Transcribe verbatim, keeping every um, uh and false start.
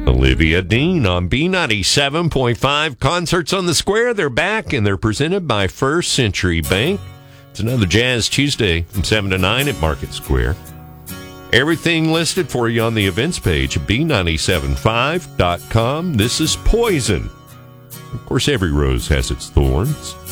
Olivia Dean on B ninety-seven point five. Concerts on the Square. They're back, and they're presented by First Century Bank. It's another Jazz Tuesday from seven to nine at Market Square. Everything listed for you on the events page at B nine seven five dot com. This is Poison. Of course, every rose has its thorns.